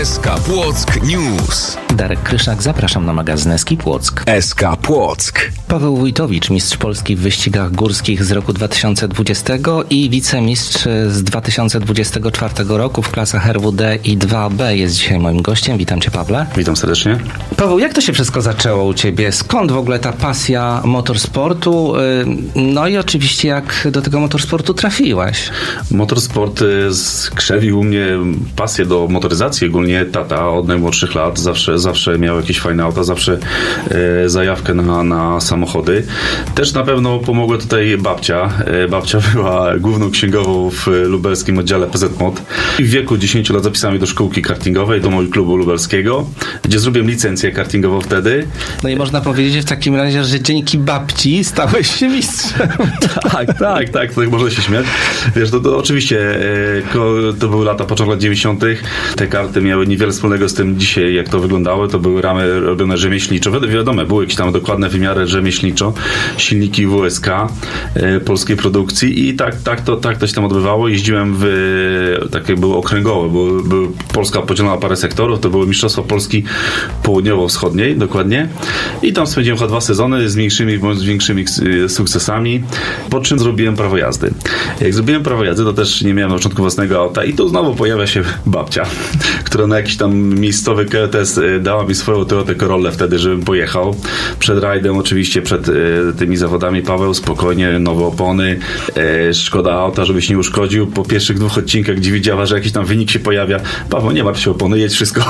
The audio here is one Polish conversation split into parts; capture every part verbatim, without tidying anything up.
S K Płock News. Darek Kryszak, zapraszam na magazyn S K Płock. S K Płock. Paweł Wójtowicz, mistrz Polski w wyścigach górskich z roku dwa tysiące dwudziestego i wicemistrz z dwa tysiące dwudziestego czwartego roku w klasach R W D i dwa B jest dzisiaj moim gościem. Witam Cię, Pawle. Witam serdecznie. Paweł, jak to się wszystko zaczęło u Ciebie? Skąd w ogóle ta pasja motorsportu? No i oczywiście jak do tego motorsportu trafiłaś? Motorsport skrzewił u mnie pasję do motoryzacji. Ogólnie tata od najmłodszych lat zawsze, zawsze miał jakieś fajne auta, zawsze e, zajawkę na, na samochody. Też na pewno pomogła tutaj babcia. E, babcia była główną księgową w lubelskim oddziale P Z M O T. W wieku dziesięciu lat zapisałem do szkółki kartingowej, do mojego klubu lubelskiego, gdzie zrobiłem licencję kartingową wtedy. No i można powiedzieć w takim razie, że dzięki babci stałeś się mistrzem. Tak, tak, tak, tak można się śmiać. Wiesz, to, to oczywiście e, to były lata, początek lat dziewięćdziesiątych. Te karty miały niewiele wspólnego z tym dzisiaj, jak to wyglądało. To były ramy robione rzemieślniczo. Wi- wiadomo, były jakieś tam dokładne wymiary rzemieślniczo. Silniki W S K e, polskiej produkcji i tak, tak, to, tak to się tam odbywało. Jeździłem w, takie były okręgowe, były, były Polska podzielona na parę sektorów. To były Mistrzostwa Polski Południowo-Wschodniej, dokładnie. I tam spędziłem chyba dwa sezony z mniejszymi bądź z większymi sukcesami, po czym zrobiłem prawo jazdy. Jak zrobiłem prawo jazdy, to też nie miałem na początku własnego auta i tu znowu pojawia się babcia, która na jakiś tam miejscowy test dała mi swoją Toyotę Corollę wtedy, żebym pojechał. Przed rajdem oczywiście, przed e, tymi zawodami, Paweł, spokojnie, nowe opony, e, szkoda auta, żebyś nie uszkodził. Po pierwszych dwóch odcinkach, gdzie widziała, że jakiś tam wynik się pojawia, Paweł, nie martw się, opony, jedź wszystko.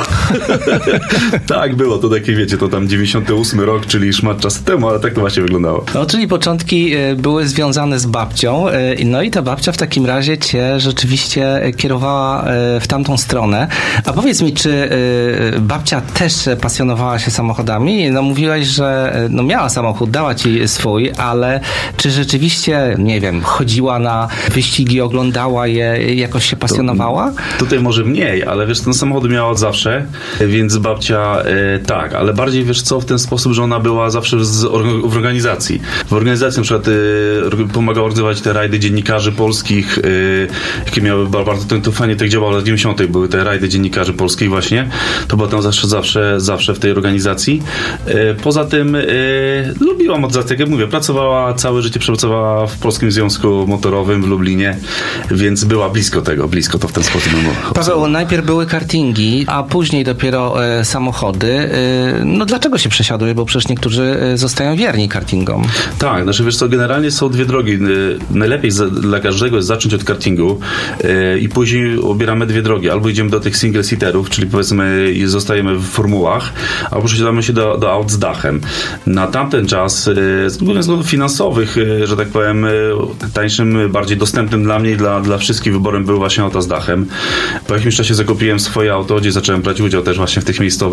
Tak było, to takie, wiecie, to tam dziewięćdziesiąty ósmy rok, czyli szmat czasu temu, ale tak to właśnie wyglądało. No, czyli początki były związane z babcią, no i ta babcia w takim razie cię rzeczywiście kierowała w tamtą stronę. A powiedz mi, czy babcia też pasjonowała się samochodami? No mówiłaś, że no miała samochód, dała ci swój, ale czy rzeczywiście, nie wiem, chodziła na wyścigi, oglądała je, jakoś się pasjonowała? To, tutaj może mniej, ale wiesz, ten samochód miała od zawsze, więc babcia e, tak, ale bardziej wiesz co, w ten sposób, że ona była zawsze z, w organizacji. W organizacji na przykład e, pomagała organizować te rajdy dziennikarzy polskich, e, jakie miały bardzo, to, to fajnie tak działało w latach dziewięćdziesiątych były te rajdy dziennikarzy polskich właśnie, to była tam zawsze, zawsze, zawsze w tej organizacji. E, poza tym e, lubiłam od tak jak mówię, pracowała, całe życie pracowała w Polskim Związku Motorowym w Lublinie, więc była blisko tego, blisko to w ten sposób. Paweł, najpierw były kartingi, a później dopiero e, samochody. E, no dlaczego się przesiaduje? Bo przecież niektórzy e, zostają wierni kartingom. Tak, znaczy wiesz co, generalnie są dwie drogi. Najlepiej za, dla każdego jest zacząć od kartingu e, i później obieramy dwie drogi. Albo idziemy do tych single-seaterów, czyli powiedzmy zostajemy w formułach, albo przesiadamy się do, do aut z dachem. Na tamten czas, e, z względów finansowych, e, że tak powiem, e, tańszym, bardziej dostępnym dla mnie i dla, dla wszystkich wyborem były właśnie auta z dachem. Po jakimś czasie zakupiłem swoje auto, gdzie zacząłem brać udział też właśnie w tych miejscowych